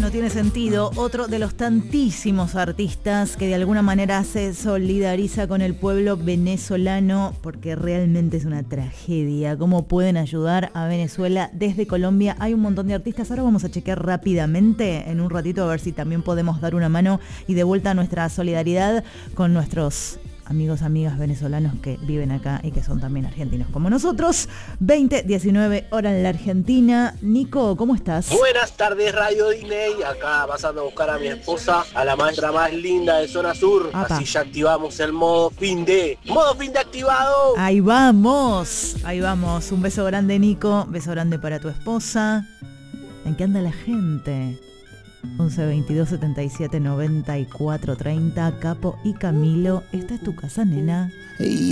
no tiene sentido, otro de los tantísimos artistas que de alguna manera se solidariza con el pueblo venezolano, porque realmente es una tragedia. ¿Cómo pueden ayudar a Venezuela desde Colombia? Hay un montón de artistas. Ahora vamos a chequear rápidamente en un ratito a ver si también podemos dar una mano y de vuelta nuestra solidaridad con nuestros amigos, amigas venezolanos que viven acá y que son también argentinos como nosotros. 20:19 hora en la Argentina. Nico, ¿cómo estás? Buenas tardes, Radio Disney. Acá pasando a buscar a mi esposa, a la maestra más linda de Zona Sur. Apa. Así ya activamos el modo fin de. ¡Modo fin de activado! Ahí vamos, ahí vamos. Un beso grande, Nico. Beso grande para tu esposa. ¿En qué anda la gente? 11 22 77 94 30. Capo y Camilo, esta es tu casa, nena.